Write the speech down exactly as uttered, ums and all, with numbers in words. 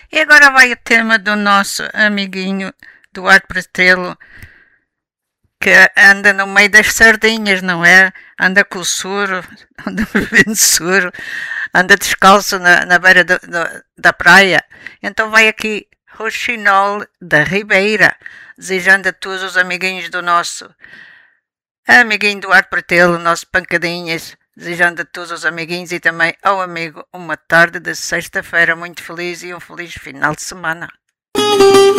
E agora vai o tema do nosso amiguinho Duarte Pretelo, que anda no meio das sardinhas, não é? Anda com o suro, anda bebendo suro, anda descalço na, na beira do, do, da praia. Então vai aqui Roxinol da Ribeira, desejando a todos os amiguinhos do nosso amiguinho Duarte Pretelo, nosso Pancadinhas, desejando a todos os amiguinhos e também ao amigo uma tarde de sexta-feira muito feliz e um feliz final de semana.